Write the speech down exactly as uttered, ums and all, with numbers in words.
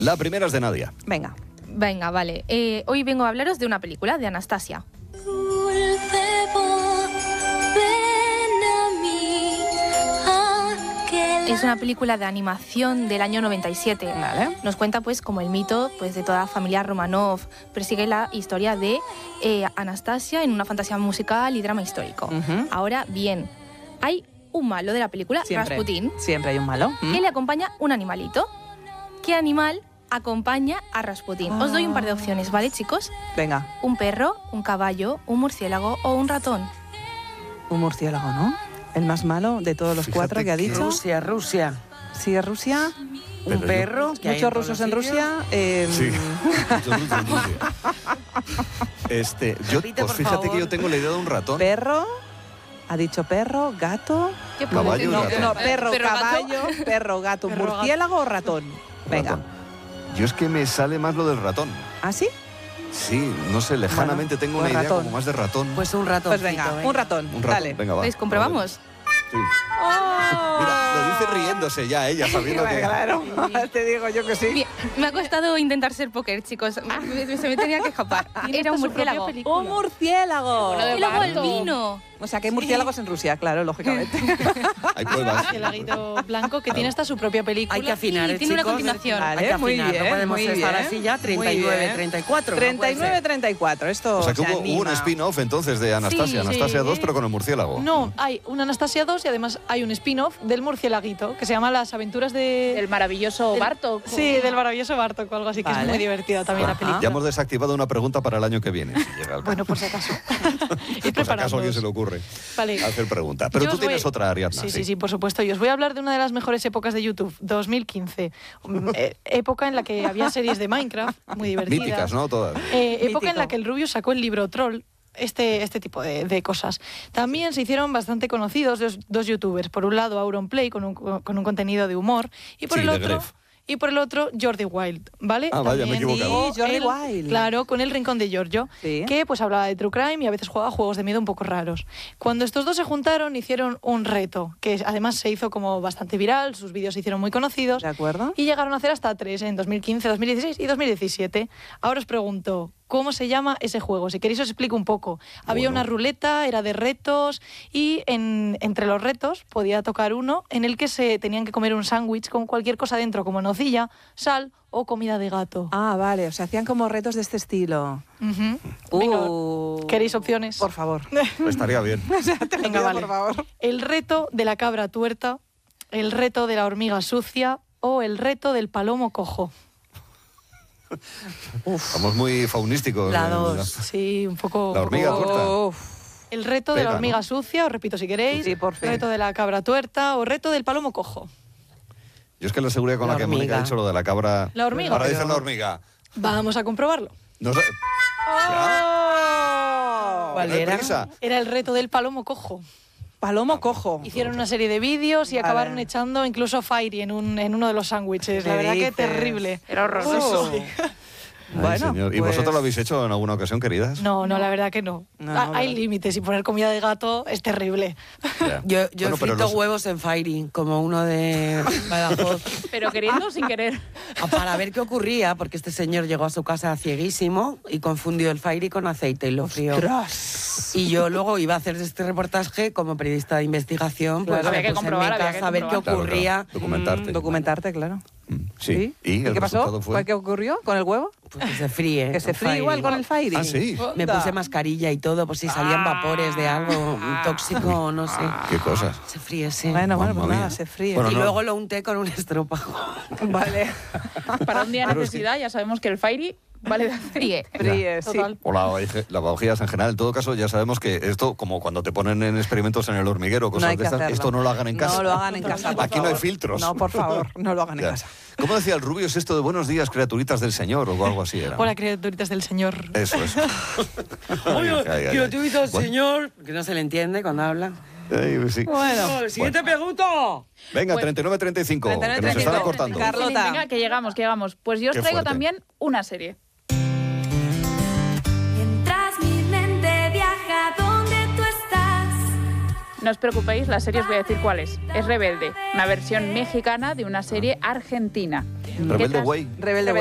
La primera es de Nadia. Venga. Venga, vale. Eh, hoy vengo a hablaros de una película, de Anastasia. Es una película de animación del año noventa y siete. Vale. Nos cuenta, pues, como el mito, pues, de toda la familia Romanov. Persigue la historia de eh, Anastasia en una fantasía musical y drama histórico. Uh-huh. Ahora bien, hay un malo de la película, Siempre. Rasputín, Siempre hay un malo. que le acompaña un animalito. ¿Qué animal acompaña a Rasputín? Ah. Os doy un par de opciones, ¿vale, chicos? Venga, Un perro, un caballo, un murciélago o un ratón. un murciélago, ¿no? El más malo de todos los Fíjate cuatro que ha que- dicho. Rusia, Rusia. Sí, es Rusia. Pero Un yo- perro. que hay Muchos en todos rusos los en sitios. Rusia. eh, Sí. Yo no sé, no sé. Este, yo, Repite, pues por fíjate favor. que yo tengo la idea de un ratón. Perro. Ha dicho perro, gato. ¿Qué puede Caballo y ser? No, ratón. no, perro, Perro, gato. caballo, perro, gato, Perro, gato. murciélago o ratón. Venga. Ratón. Yo es que me sale más lo del ratón. ¿Ah, sí? Sí, no sé, lejanamente tengo una pues idea ratón. como más de ratón. Pues un ratón. Pues venga, un ratón. un ratón, Dale. venga, va. ¿Veis? ¿Comprobamos? Sí. ¡Oh! Mira, lo dice riéndose ya ella, sabiendo que... Claro, te digo yo que sí. Bien, me ha costado intentar ser póker, chicos. Me- Se me tenía que escapar. Era un murciélago. ¡Un murciélago! Y luego el vino. O sea, que hay murciélagos en Rusia, claro, lógicamente. Hay pruebas. El laguito blanco que tiene hasta su propia película. Hay que afinar, Y ¿eh, tiene una chicos? continuación. Vale, Hay que muy afinar, bien, no podemos muy estar bien. así ya, Muy treinta y nueve, bien. treinta y cuatro. treinta y nueve, treinta y cuatro. Esto O sea que se hubo, hubo un anima. spin-off entonces de Anastasia, Sí, Anastasia sí. dos, pero con el murciélago. No, hay una Anastasia dos y además hay un spin-off del murciélaguito que se llama Las aventuras de... El maravilloso del- Bartok. Sí, del maravilloso Bartok o algo así, que Vale. es muy divertida también la Ajá. película. Ya hemos desactivado una pregunta para el año que viene, si llega el Bueno, por si acaso. Ir Por si acaso a alguien preparándoos. se le ocurre Vale. hacer pregunta. Pero Yo tú os voy- tienes otra, Ariadna. Sí, sí, sí, por supuesto. Y os voy a hablar de una de las mejores épocas de YouTube, dos mil quince. Mm, eh, época en la que había series de Minecraft muy divertidas. Míticas, ¿no? Todas. Eh, época en Mítico. la que el Rubius sacó el libro Troll. Este, este tipo de, de cosas. También se hicieron bastante conocidos dos, dos youtubers. Por un lado, Auronplay, con un, con un contenido de humor. Y por Sí, el de otro... Gref. Y por el otro, Jordi Wild, ¿vale? Ah, vaya, me he También equivocado. Sí, Jordi el- Wild. Claro, con El Rincón de Giorgio, Sí. que pues hablaba de true crime y a veces jugaba juegos de miedo un poco raros. Cuando estos dos se juntaron, hicieron un reto, que además se hizo como bastante viral, sus vídeos se hicieron muy conocidos. ¿De acuerdo? Y llegaron a hacer hasta tres en dos mil quince, dos mil dieciséis y dos mil diecisiete. Ahora os pregunto, ¿cómo se llama ese juego? Si queréis os explico un poco. Había Bueno. una ruleta, era de retos y en- entre los retos podía tocar uno en el que se tenían que comer un sándwich con cualquier cosa dentro, como nocilla, sal o comida de gato. Ah, vale, o sea, hacían como retos de este estilo. Ujú. Venga, Uh, ¿queréis opciones? Por favor. Estaría bien. Te lo Venga, pido, vale. por favor. El reto de la cabra tuerta, el reto de la hormiga sucia o el reto del palomo cojo. Estamos muy faunísticos. La eh, dos. Sí, un poco... La hormiga un poco- tuerta. Uf. El reto de Pega, la hormiga ¿no? sucia, os repito si queréis. Sí, por fin. Reto de la cabra tuerta o reto del palomo cojo. Yo es que la seguridad con la, La que Mónica ha hormiga. dicho lo de la cabra... La hormiga. Ahora Pero- dicen la hormiga. Vamos a comprobarlo. No sé. ¡Oh! ¿Cuál No hay era? prisa. Era el reto del palomo cojo. Palomo cojo. Hicieron una serie de vídeos y Vale. acabaron echando incluso Fairy en, un, en uno de los sándwiches. La ¿Qué verdad que dices? terrible. Era horroroso. Oh. Ay, Bueno, señor. ¿Y pues- vosotros lo habéis hecho en alguna ocasión, queridas? No, no, la verdad que no. No, Ah, no, Hay verdad. límites y poner comida de gato es terrible. Ya. Yo, yo Bueno, he pero frito los- huevos en Fairy, como uno de Badajoz, Pero queriendo o sin querer. a- para ver qué ocurría, porque este señor llegó a su casa cieguísimo y confundió el Fairy con aceite y lo frió. ¡Ostras! Y yo luego iba a hacer este reportaje como periodista de investigación, pues Claro, había me que puse en comprobar, mi había que casa a ver qué comprobar. Claro, ocurría. claro. Documentarte. Mm, documentarte, claro. Mm, Sí. ¿Y, el qué pasó? resultado fue? ¿Qué ocurrió con el huevo? Pues que se fríe. Que se el fríe Fairy. igual con el Fairy. Ah, sí. Me puse mascarilla y todo, por si salían vapores de algo tóxico o no sé. Qué cosas. Se fríe, sí. Bueno, bueno, pues Mamma nada, mía. se fríe. Bueno, y no. luego lo unté con un estropajo. Vale. Para un día de Pero es que- necesidad ya sabemos que el Fairy vale de hacer. Fríe. Fríe, sí. Total. O la lavavajillas en general. En todo caso, ya sabemos que esto, como cuando te ponen en experimentos en el hormiguero, No cosas hay de que estas, hacerlo. esto no lo hagan en casa. No lo hagan en casa, por Aquí no hay favor. filtros. No, por favor, no lo hagan en Ya. casa. ¿Cómo decía el Rubio? ¿Es esto de buenos días, criaturitas del Señor? O algo así era. Hola, criaturitas del Señor. Eso, eso. Ay, ay, ay, ay. Yo te al Bueno. señor, que no se le entiende cuando habla. Ay, pues sí. Bueno. Siguiente pregunta. Venga, treinta y nueve treinta y cinco, que treinta y nueve, nos están treinta y cinco. acortando. Carlota. Venga, que llegamos, que llegamos. Pues yo os Qué traigo fuerte. también una serie. Mientras mi mente viaja donde tú estás. No os preocupéis, la serie os voy a decir cuál es. Es Rebelde, una versión mexicana de una serie argentina. Rebelde tal? Way. Rebelde